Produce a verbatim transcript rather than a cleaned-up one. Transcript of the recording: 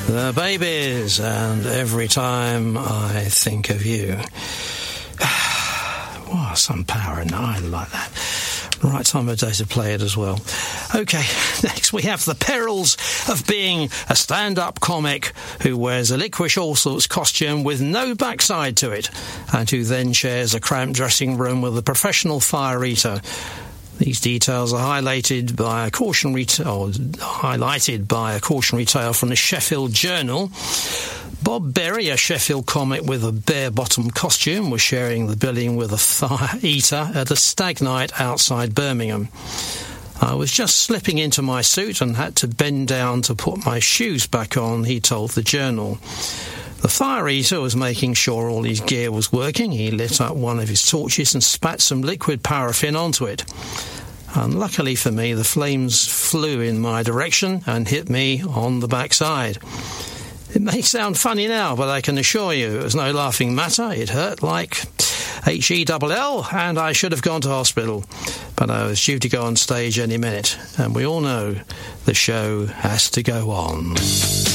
The Babies, and Every Time I Think of You. Wow, some power in that. I like that. Right time of day to play it as well. OK, next we have the perils of being a stand-up comic who wears a Licorice All Sorts costume with no backside to it, and who then shares a cramped dressing room with a professional fire eater. These details are highlighted by a cautionary t- or highlighted by a cautionary tale from the Sheffield Journal. Bob Berry, a Sheffield comic with a bare-bottom costume, was sharing the billing with a fire eater at a stag night outside Birmingham. I was just slipping into my suit and had to bend down to put my shoes back on, he told the Journal. The fire eater was making sure all his gear was working. He lit up one of his torches and spat some liquid paraffin onto it. Unluckily for me, the flames flew in my direction and hit me on the backside. It may sound funny now, but I can assure you it was no laughing matter. It hurt like H E L L, and I should have gone to hospital. But I was due to go on stage any minute, and we all know the show has to go on.